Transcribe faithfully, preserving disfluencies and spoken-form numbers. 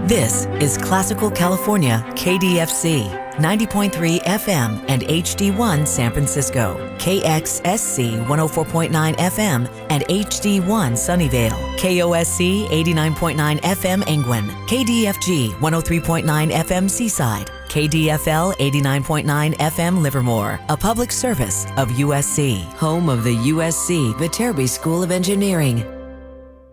This is Classical California K D F C, ninety point three F M and H D one San Francisco, K X S C one oh four point nine F M and H D one Sunnyvale, K O S C eighty-nine point nine F M Angwin, K D F G one oh three point nine F M Seaside, K D F L eighty-nine point nine F M Livermore, a public service of U S C, home of the U S C Viterbi School of Engineering.